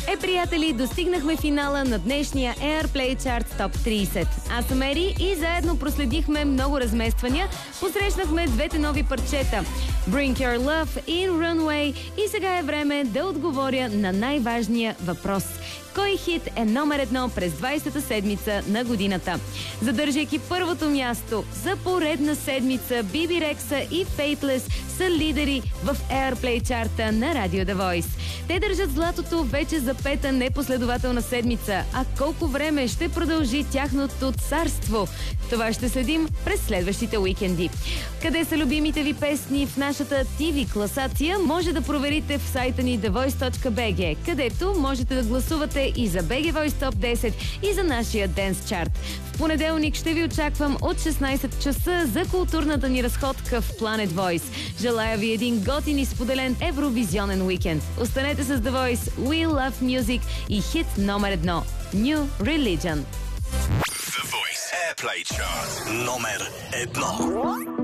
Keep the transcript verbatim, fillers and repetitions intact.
Е, приятели, достигнахме финала на днешния Airplay Chart Top трийсет. Аз съм Ери и заедно проследихме много размествания. Посрещнахме двете нови парчета Bring Your Love и Runway и сега е време да отговоря на най-важния въпрос. Кой хит е номер едно през двайсета седмица на годината? Задържайки първото място за поредна седмица, Биби Рекса и Faithless са лидери в Airplay чарта на Radio The Voice. Те държат златото вече за пета непоследователна седмица. А колко време ще продължи тяхното царство? Това ще следим през следващите уикенди. Къде са любимите ви песни в нашата ти ви класация? Може да проверите в сайта ни the voice точка b g, където можете да гласувате и за би джи Voice Top десет и за нашия Dance чарт. В понеделник ще ви очаквам от шестнайсет часа за културната ни разходка в Planet Voice. Желая ви един готин и споделен евровизионен уикенд. Останете с The Voice, We Love Music и хит номер едно New Religion. The Voice Airplay Chart номер едно.